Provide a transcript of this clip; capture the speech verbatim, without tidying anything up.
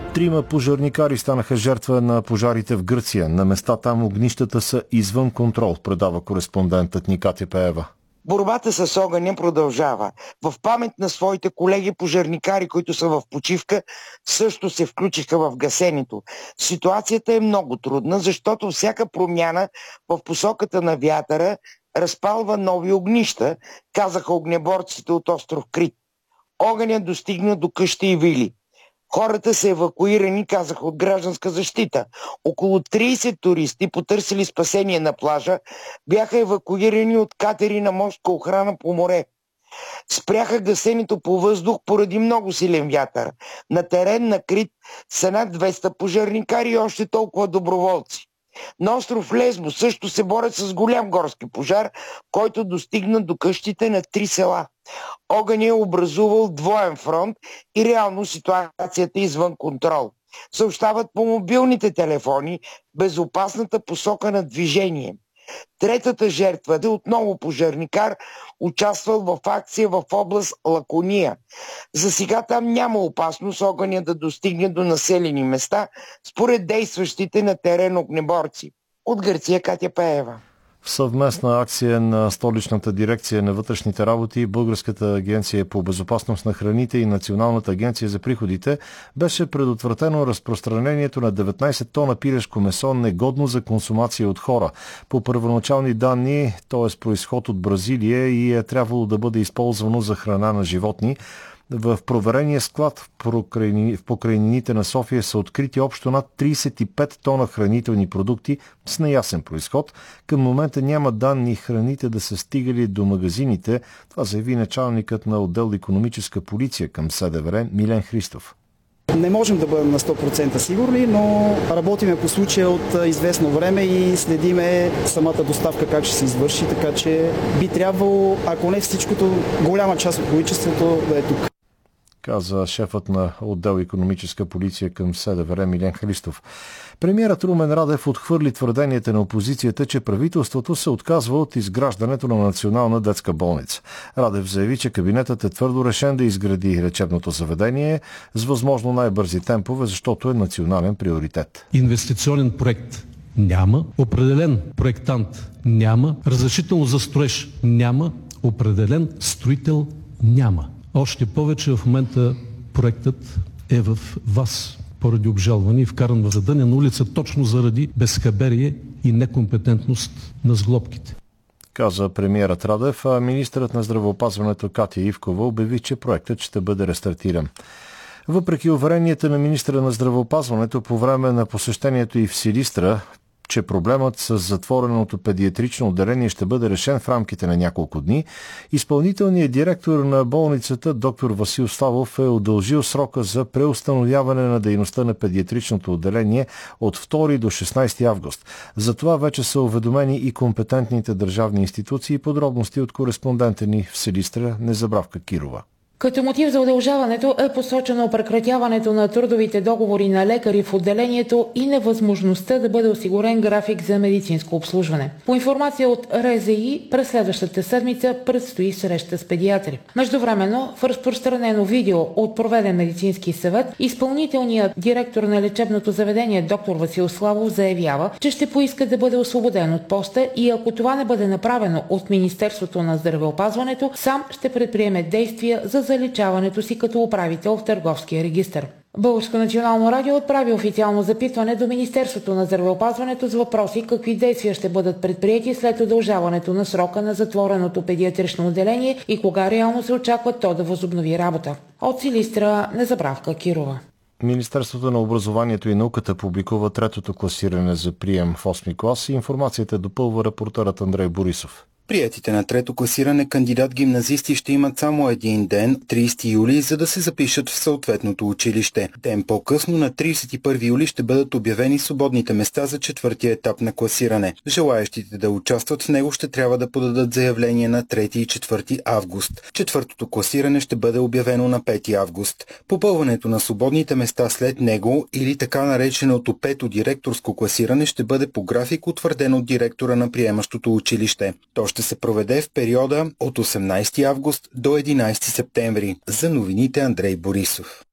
Трима пожарникари станаха жертва на пожарите в Гърция. На места там огнищата са извън контрол, предава кореспондентът ни Катя Пеева. Борбата с огъня продължава. В памет на своите колеги пожарникари, които са в почивка, също се включиха в гасенето. Ситуацията е много трудна, защото всяка промяна в посоката на вятъра разпалва нови огнища, казаха огнеборците от остров Крит. Огънят достигна до къщи и вили. Хората са евакуирани, казаха от гражданска защита. Около трийсет туристи, потърсили спасение на плажа, бяха евакуирани от катери на морска охрана по море. Спряха гасенето по въздух поради много силен вятър. На терен на Крит са над двеста пожарникари и още толкова доброволци. На остров Лесбо също се борят с голям горски пожар, който достигна до къщите на три села. Огън е образувал двоен фронт и реално ситуацията е извън контрол. Съобщават по мобилните телефони безопасната посока на движение. Третата жертва е отново пожарникар, участвал в акция в област Лакония. За сега там няма опасност огъня да достигне до населени места, според действащите на терен огнеборци. От Гърция Катя Пеева. В съвместна акция на Столичната дирекция на вътрешните работи, Българската агенция по безопасност на храните и Националната агенция за приходите беше предотвратено разпространението на деветнайсет тона пилешко месо, негодно за консумация от хора. По първоначални данни, то е с произход от Бразилия и е трябвало да бъде използвано за храна на животни. В проверения склад в покрайнините на София са открити общо над трийсет и пет тона хранителни продукти с неясен произход. Към момента няма данни храните да са стигали до магазините. Това заяви началникът на отдел икономическа полиция към СДВР Милен Христов. Не можем да бъдем на сто процента сигурни, но работиме по случая от известно време и следиме самата доставка как ще се извърши, така че би трябвало, ако не всичкото, голяма част от количеството да е тук. Каза шефът на отдел икономическа полиция към СДВР Милен Христов. Премиерът Румен Радев отхвърли твърденията на опозицията, че правителството се отказва от изграждането на национална детска болница. Радев заяви, че кабинетът е твърдо решен да изгради лечебното заведение с възможно най-бързи темпове, защото е национален приоритет. Инвестиционен проект няма, определен проектант няма, разрешително за строеж няма, определен строител няма. Още повече в момента проектът е в вас поради обжалване и вкаран в задънена улица точно заради безхаберие и некомпетентност на сглобките. Каза премиерът Радев, а министърът на здравеопазването Катя Ивкова обяви, че проектът ще бъде рестартиран. Въпреки уверенията на министъра на здравеопазването по време на посещението и в Силистра, че проблемът с затвореното педиатрично отделение ще бъде решен в рамките на няколко дни, изпълнителният директор на болницата доктор Васил Славов е удължил срока за преустановяване на дейността на педиатричното отделение от втори до шестнайсети август. За това вече са уведомени и компетентните държавни институции. Подробности от кореспондента ни в Силистра Незабравка Кирова. Като мотив за удължаването е посочено прекратяването на трудовите договори на лекари в отделението и невъзможността да бъде осигурен график за медицинско обслужване. По информация от РЗИ, през следващата седмица предстои среща с педиатри. Междувременно, в разпространено видео от проведен медицински съвет, изпълнителният директор на лечебното заведение доктор Васил Славов заявява, че ще поиска да бъде освободен от поста и ако това не бъде направено от Министерството на здравеопазването, сам ще предприеме действия за заличаването си като управител в Търговския регистър. Българско национално радио отправи официално запитване до Министерството на здравеопазването с въпроси какви действия ще бъдат предприети след удължаването на срока на затвореното педиатрично отделение и кога реално се очаква то да възобнови работа. От Силистра Незабравка Кирова. Министерството на образованието и науката публикува третото класиране за прием в осми клас и информацията допълва репортерът Андрей Борисов. Приетите на трето класиране кандидат-гимназисти ще имат само един ден, трийсети юли, за да се запишат в съответното училище. Ден по-късно, на трийсет и първи юли, ще бъдат обявени свободните места за четвъртия етап на класиране. Желаещите да участват в него ще трябва да подадат заявление на трети и четвърти август. Четвъртото класиране ще бъде обявено на пети август. Попълването на свободните места след него или така нареченото пето директорско класиране ще бъде по график, утвърден от директора на приемащото училище. То ще се проведе в периода от осемнайсети август до единайсети септември. За новините Андрей Борисов.